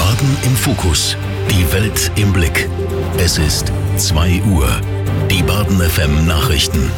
Baden im Fokus. Die Welt im Blick. Es ist 2 Uhr. Die Baden FM Nachrichten.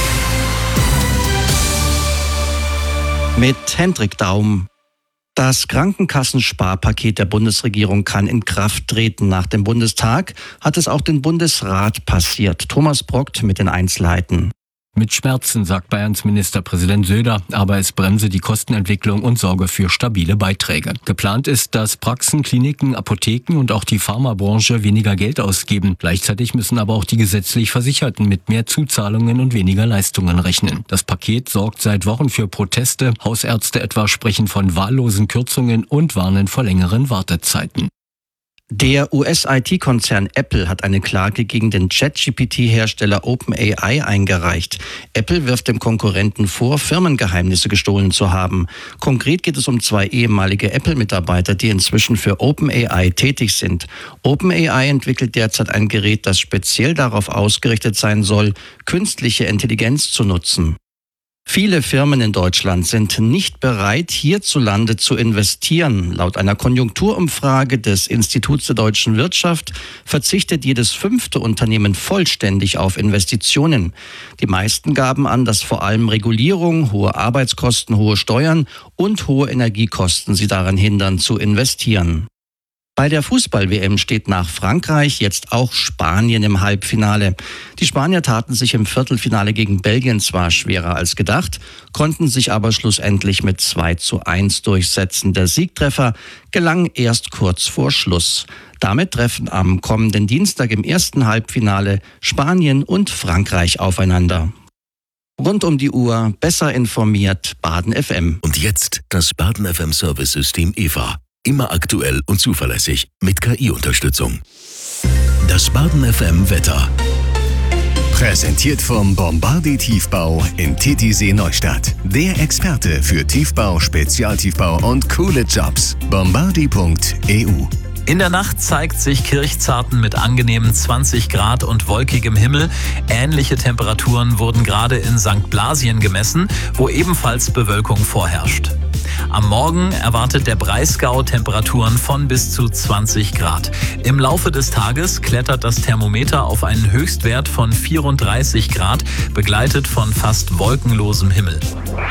Mit Hendrik Daum. Das Krankenkassensparpaket der Bundesregierung kann in Kraft treten. Nach dem Bundestag hat es auch den Bundesrat passiert. Thomas Brockt mit den Einzelheiten. Mit Schmerzen, sagt Bayerns Ministerpräsident Söder, aber es bremse die Kostenentwicklung und sorge für stabile Beiträge. Geplant ist, dass Praxen, Kliniken, Apotheken und auch die Pharmabranche weniger Geld ausgeben. Gleichzeitig müssen aber auch die gesetzlich Versicherten mit mehr Zuzahlungen und weniger Leistungen rechnen. Das Paket sorgt seit Wochen für Proteste. Hausärzte etwa sprechen von wahllosen Kürzungen und warnen vor längeren Wartezeiten. Der US-IT-Konzern Apple hat eine Klage gegen den ChatGPT-Hersteller OpenAI eingereicht. Apple wirft dem Konkurrenten vor, Firmengeheimnisse gestohlen zu haben. Konkret geht es um 2 ehemalige Apple-Mitarbeiter, die inzwischen für OpenAI tätig sind. OpenAI entwickelt derzeit ein Gerät, das speziell darauf ausgerichtet sein soll, künstliche Intelligenz zu nutzen. Viele Firmen in Deutschland sind nicht bereit, hierzulande zu investieren. Laut einer Konjunkturumfrage des Instituts der deutschen Wirtschaft verzichtet jedes 5. Unternehmen vollständig auf Investitionen. Die meisten gaben an, dass vor allem Regulierung, hohe Arbeitskosten, hohe Steuern und hohe Energiekosten sie daran hindern, zu investieren. Bei der Fußball-WM steht nach Frankreich jetzt auch Spanien im Halbfinale. Die Spanier taten sich im Viertelfinale gegen Belgien zwar schwerer als gedacht, konnten sich aber schlussendlich mit 2:1 durchsetzen. Der Siegtreffer gelang erst kurz vor Schluss. Damit treffen am kommenden Dienstag im ersten Halbfinale Spanien und Frankreich aufeinander. Rund um die Uhr, besser informiert, Baden FM. Und jetzt das Baden FM Service-System EVA. Immer aktuell und zuverlässig mit KI-Unterstützung. Das Baden FM Wetter. Präsentiert vom Bombardier Tiefbau in Titisee Neustadt. Der Experte für Tiefbau, Spezialtiefbau und coole Jobs. Bombardier.eu. In der Nacht zeigt sich Kirchzarten mit angenehmen 20 Grad und wolkigem Himmel. Ähnliche Temperaturen wurden gerade in St. Blasien gemessen, wo ebenfalls Bewölkung vorherrscht. Am Morgen erwartet der Breisgau Temperaturen von bis zu 20 Grad. Im Laufe des Tages klettert das Thermometer auf einen Höchstwert von 34 Grad, begleitet von fast wolkenlosem Himmel.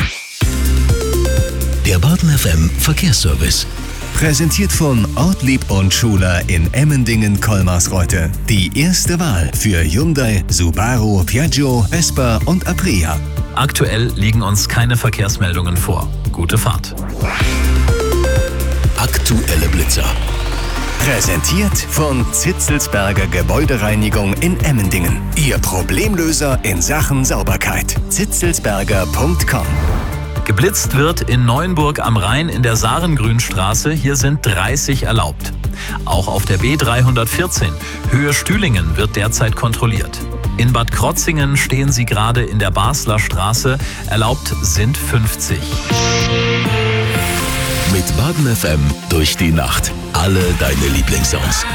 Der Baden FM Verkehrsservice. Präsentiert von Ortlieb und Schuler in Emmendingen-Kolmarsreuth. Die erste Wahl für Hyundai, Subaru, Piaggio, Vespa und Aprilia. Aktuell liegen uns keine Verkehrsmeldungen vor. Gute Fahrt. Aktuelle Blitzer. Präsentiert von Zitzelsberger Gebäudereinigung in Emmendingen. Ihr Problemlöser in Sachen Sauberkeit. zitzelsberger.com. Geblitzt wird in Neuenburg am Rhein in der Sarengrünstraße. Hier sind 30 erlaubt. Auch auf der B314 Höhe Stühlingen wird derzeit kontrolliert. In Bad Krotzingen stehen sie gerade in der Basler Straße. Erlaubt sind 50. Mit Baden FM durch die Nacht. Alle deine Lieblingssongs.